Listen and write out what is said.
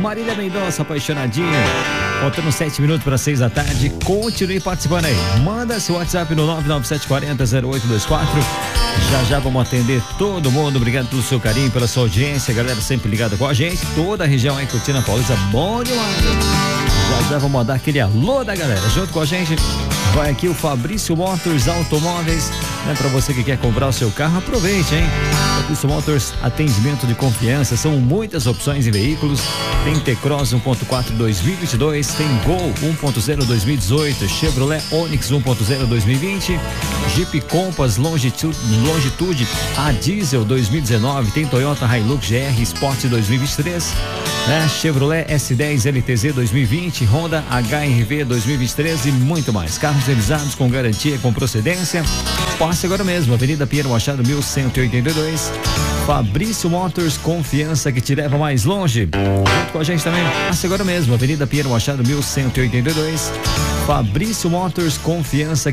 Marília Mendonça, apaixonadinha. Faltando 7 minutos para 6 da tarde. Continue participando aí. Manda seu WhatsApp no 997400824. Já vamos atender todo mundo. Obrigado pelo seu carinho, pela sua audiência. Galera sempre ligada com a gente. Toda a região aí curtindo a Paulista. Bom demais. Já vamos mandar aquele alô da galera. Junto com a gente vai aqui o Fabrício Motors Automóveis, né? Para você que quer comprar o seu carro, aproveite, hein? Fabrício Motors, atendimento de confiança, são muitas opções em veículos. Tem T-Cross 1.4 2022, tem Gol 1.0 2018, Chevrolet Onix 1.0 2020, Jeep Compass Longitude A Diesel 2019, tem Toyota Hilux GR Sport 2023, né? Chevrolet S10 LTZ 2020, Honda HR-V 2023 e muito mais. Carros realizados com garantia, com procedência. Passe agora mesmo, Avenida Pinheiro Machado 1182. Fabrício Motors, confiança que te leva mais longe. Junto com a gente também, passe agora mesmo, Avenida Pinheiro Machado 1182. Fabrício Motors, confiança